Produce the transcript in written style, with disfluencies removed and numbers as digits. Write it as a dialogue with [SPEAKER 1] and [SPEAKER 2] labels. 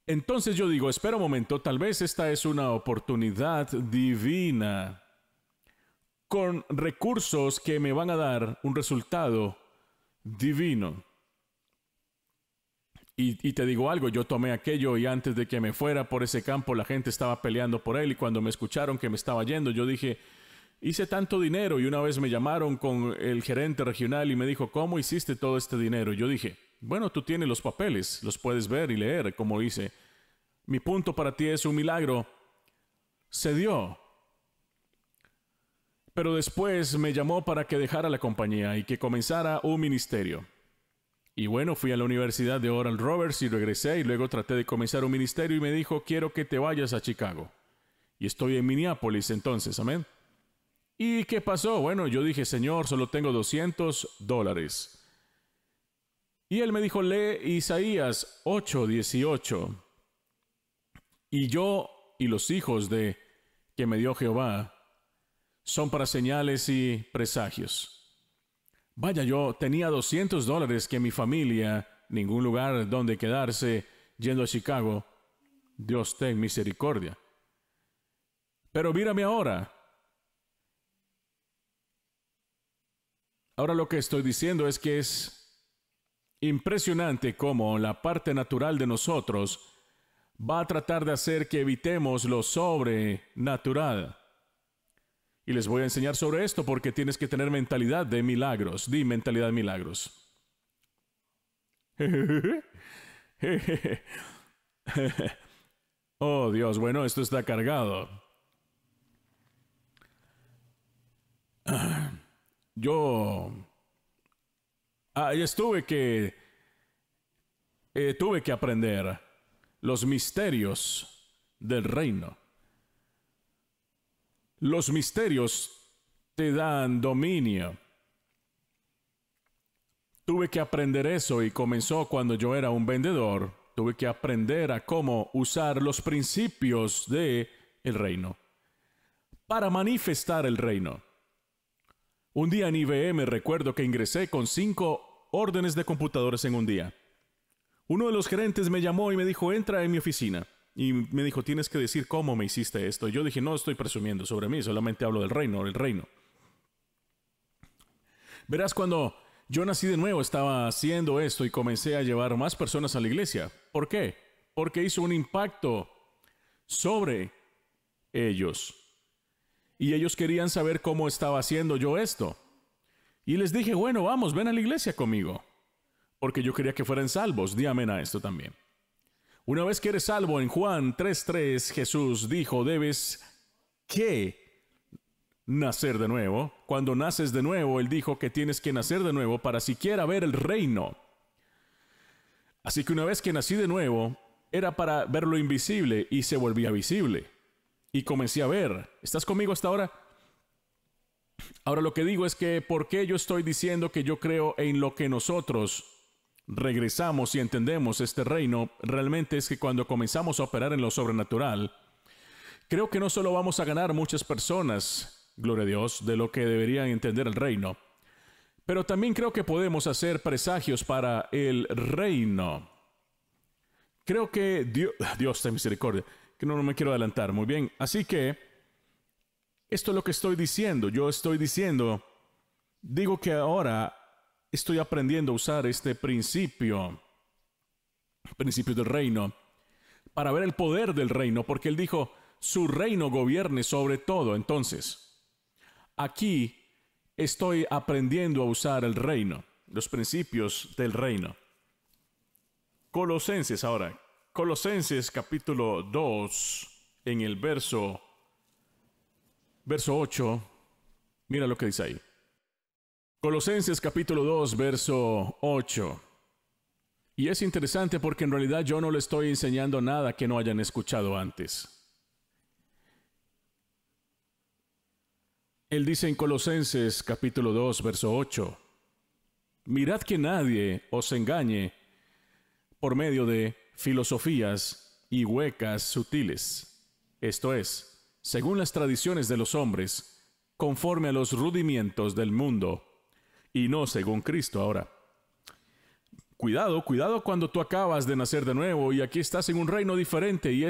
[SPEAKER 1] Entonces yo digo, espera un momento, tal vez esta es una oportunidad divina con recursos que me van a dar un resultado divino. Y te digo algo, yo tomé aquello y antes de que me fuera por ese campo la gente estaba peleando por él y cuando me escucharon que me estaba yendo yo dije, hice tanto dinero y una vez me llamaron con el gerente regional y me dijo, ¿cómo hiciste todo este dinero? Yo dije, bueno, tú tienes los papeles, los puedes ver y leer como hice. Mi punto para ti es un milagro. Se dio. Pero después me llamó para que dejara la compañía y que comenzara un ministerio. Y bueno, fui a la Universidad de Oral Roberts y regresé y luego traté de comenzar un ministerio y me dijo, quiero que te vayas a Chicago. Y estoy en Minneapolis entonces, amén. ¿Y qué pasó? Bueno, yo dije, Señor, solo tengo $200. Y él me dijo, lee Isaías 8:18. Y yo y los hijos de que me dio Jehová son para señales y presagios. Vaya, yo tenía $200 que mi familia, ningún lugar donde quedarse, yendo a Chicago. Dios ten misericordia. Pero mírame ahora. Ahora lo que estoy diciendo es que es impresionante cómo la parte natural de nosotros va a tratar de hacer que evitemos lo sobrenatural. Y les voy a enseñar sobre esto porque tienes que tener mentalidad de milagros. Di mentalidad de milagros. Oh Dios, bueno, esto está cargado. Yo tuve que aprender los misterios del reino. Los misterios te dan dominio. Tuve que aprender eso y comenzó cuando yo era un vendedor. Tuve que aprender a cómo usar los principios del reino para manifestar el reino. Un día en IBM recuerdo que ingresé con 5 órdenes de computadores en un día. Uno de los gerentes me llamó y me dijo, entra en mi oficina. Y me dijo, tienes que decir cómo me hiciste esto. Y yo dije, no estoy presumiendo sobre mí, solamente hablo del reino, el reino. Verás, cuando yo nací de nuevo, estaba haciendo esto y comencé a llevar más personas a la iglesia. ¿Por qué? Porque hizo un impacto sobre ellos. Y ellos querían saber cómo estaba haciendo yo esto. Y les dije, bueno, vamos, ven a la iglesia conmigo. Porque yo quería que fueran salvos. Di amén a esto también. Una vez que eres salvo, en Juan 3:3, Jesús dijo, debes que nacer de nuevo. Cuando naces de nuevo, Él dijo que tienes que nacer de nuevo para siquiera ver el reino. Así que una vez que nací de nuevo, era para ver lo invisible y se volvía visible. Y comencé a ver. ¿Estás conmigo hasta ahora? Ahora lo que digo es que ¿por qué yo estoy diciendo que yo creo en lo que nosotros regresamos y entendemos este reino? Realmente es que cuando comenzamos a operar en lo sobrenatural, creo que no solo vamos a ganar muchas personas, gloria a Dios, de lo que deberían entender el reino, pero también creo que podemos hacer presagios para el reino. Creo que Dios ten misericordia, que no me quiero adelantar, muy bien. Así que, esto es lo que estoy diciendo. Yo estoy diciendo, digo que ahora estoy aprendiendo a usar este principio del reino, para ver el poder del reino, porque Él dijo, su reino gobierne sobre todo. Entonces, aquí estoy aprendiendo a usar el reino, los principios del reino. Colosenses ahora. Colosenses capítulo 2, en el verso 8. Mira lo que dice ahí. Colosenses capítulo 2, verso 8. Y es interesante porque en realidad yo no le estoy enseñando nada que no hayan escuchado antes. Él dice en Colosenses capítulo 2, verso 8. Mirad que nadie os engañe por medio de filosofías y huecas sutiles. Esto es, según las tradiciones de los hombres, conforme a los rudimientos del mundo, y no según Cristo. Ahora, Cuidado, cuidado cuando tú acabas de nacer de nuevo y aquí estás en un reino diferente y